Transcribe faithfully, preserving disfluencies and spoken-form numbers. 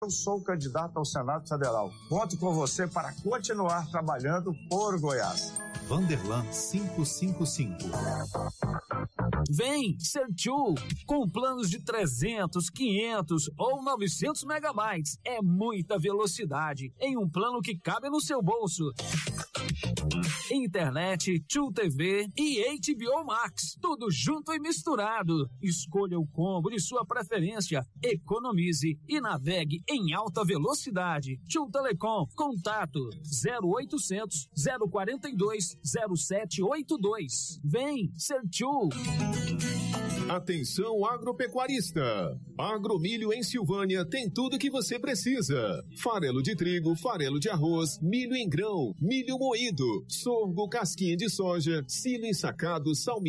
Eu sou o candidato ao Senado Federal. Conto com você para continuar trabalhando por Goiás. Vanderlan quinhentos e cinquenta e cinco. Vem, Sertiu, com planos de trezentos, quinhentos ou novecentos megabytes. É muita velocidade em um plano que cabe no seu bolso. Internet, Tchu T V e H B O Max, tudo junto e misturado. Escolha o combo de sua preferência, economize e navegue em alta velocidade. Tchu Telecom, contato zero oitocentos, zero quarenta e dois, zero sete oito dois. Vem ser Tchu. Atenção agropecuarista! Agromilho em Silvânia tem tudo que você precisa. Farelo de trigo, farelo de arroz, milho em grão, milho moído, sorgo, casquinha de soja, silo ensacado, salmão.